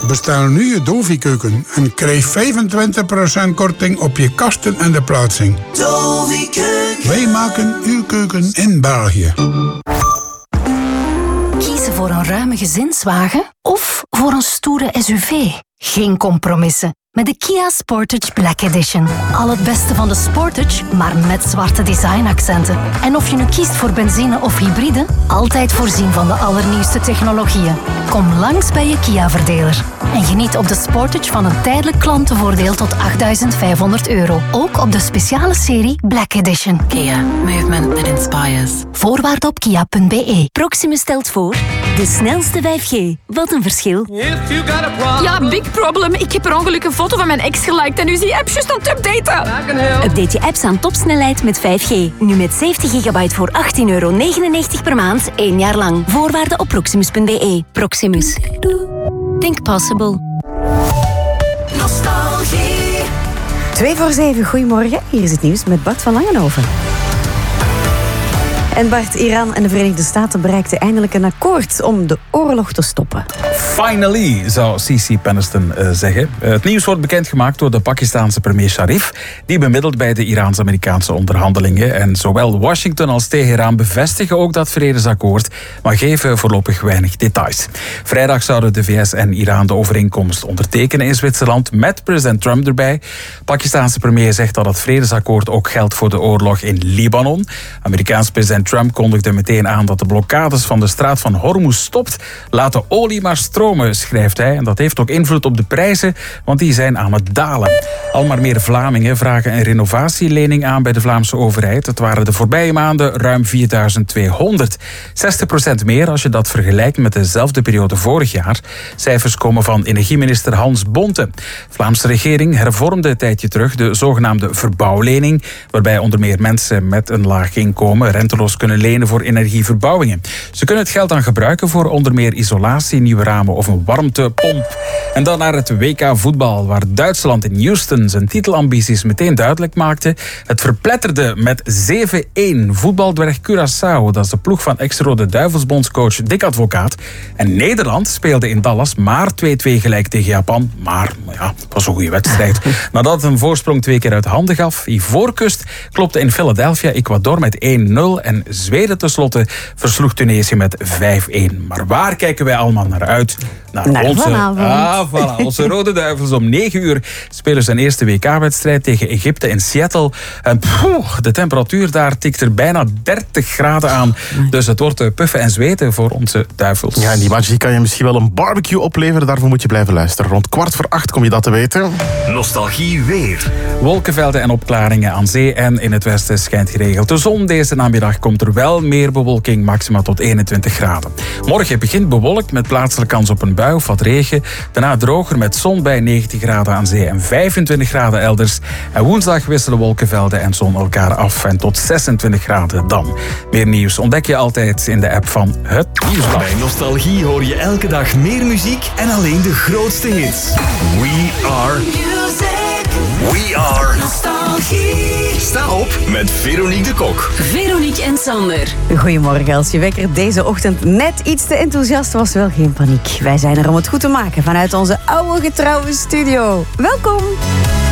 Bestel nu je Dovi-keuken en krijg 25% korting op je kasten en de plaatsing. Dovi-keuken. Wij maken uw keuken in België. Kiezen voor een ruime gezinswagen of voor een stoere SUV? Geen compromissen. Met de Kia Sportage Black Edition. Al het beste van de Sportage, maar met zwarte designaccenten. En of je nu kiest voor benzine of hybride, altijd voorzien van de allernieuwste technologieën. Kom langs bij je Kia-verdeler. En geniet op de Sportage van een tijdelijk klantenvoordeel tot €8.500. Ook op de speciale serie Black Edition. Kia. Movement that inspires. Voorwaarden op kia.be. Proximus stelt voor de snelste 5G. Wat een verschil. Ja, big problem. Ik heb per ongeluk een foto van mijn ex geliked en nu is die app juist aan het updaten. Update je apps aan topsnelheid met 5G. Nu met 70 gigabyte voor €18,99 per maand, 1 jaar lang. Voorwaarden op proximus.be. Proximus. Think possible. Nostalgie. 6:02, goedemorgen. Hier is het nieuws met Bart van Langenhoven. En Bart, Iran en de Verenigde Staten bereikten eindelijk een akkoord om de oorlog te stoppen. Finally, zou C.C. Peniston zeggen. Het nieuws wordt bekendgemaakt door de Pakistaanse premier Sharif, die bemiddelt bij de Iraans-Amerikaanse onderhandelingen. En zowel Washington als Teheran bevestigen ook dat vredesakkoord, maar geven voorlopig weinig details. Vrijdag zouden de VS en Iran de overeenkomst ondertekenen in Zwitserland, met president Trump erbij. Pakistaanse premier zegt dat het vredesakkoord ook geldt voor de oorlog in Libanon. Amerikaans president Trump kondigde meteen aan dat de blokkades van de straat van Hormuz stopt. Laat de olie maar stromen, schrijft hij. En dat heeft ook invloed op de prijzen, want die zijn aan het dalen. Al maar meer Vlamingen vragen een renovatielening aan bij de Vlaamse overheid. Het waren de voorbije maanden ruim 4.200. 60% meer als je dat vergelijkt met dezelfde periode vorig jaar. Cijfers komen van energieminister Hans Bonte. De Vlaamse regering hervormde een tijdje terug de zogenaamde verbouwlening, waarbij onder meer mensen met een laag inkomen renteloos kunnen lenen voor energieverbouwingen. Ze kunnen het geld dan gebruiken voor onder meer isolatie, nieuwe ramen of een warmtepomp. En dan naar het WK voetbal, waar Duitsland in Houston zijn titelambities meteen duidelijk maakte. Het verpletterde met 7-1 voetbaldwerg Curaçao. Dat is de ploeg van ex-Rode Duivelsbondscoach Dick Advocaat. En Nederland speelde in Dallas maar 2-2 gelijk tegen Japan. Maar ja, het was een goede wedstrijd. Nadat het een voorsprong 2 keer uit handen gaf, Ivoorkust klopte in Philadelphia Ecuador met 1-0 en Zweden tenslotte versloeg Tunesië met 5-1. Maar waar kijken wij allemaal naar uit? Naar onze Rode Duivels. Om 9 uur spelen ze een eerste WK-wedstrijd tegen Egypte in Seattle. En de temperatuur daar tikt er bijna 30 graden aan. Dus het wordt puffen en zweten voor onze Duivels. Ja, en die match kan je misschien wel een barbecue opleveren. Daarvoor moet je blijven luisteren. Rond 7:15 kom je dat te weten. Nostalgie weer. Wolkenvelden en opklaringen aan zee en in het westen schijnt geregeld de zon. Deze namiddag komt er wel meer bewolking, maximaal tot 21 graden. Morgen begint bewolkt met plaatselijk kans op een bui of wat regen. Daarna droger met zon bij 19 graden aan zee en 25 graden elders. En woensdag wisselen wolkenvelden en zon elkaar af en tot 26 graden dan. Meer nieuws ontdek je altijd in de app van Het Nieuwsblad. Bij Nostalgie hoor je elke dag meer muziek en alleen de grootste hits. We are Nostalgie. Sta op met Veronique de Kok. Veronique en Sander. Goedemorgen. Als je wekker deze ochtend net iets te enthousiast was, wel geen paniek. Wij zijn er om het goed te maken vanuit onze oude getrouwe studio. Welkom!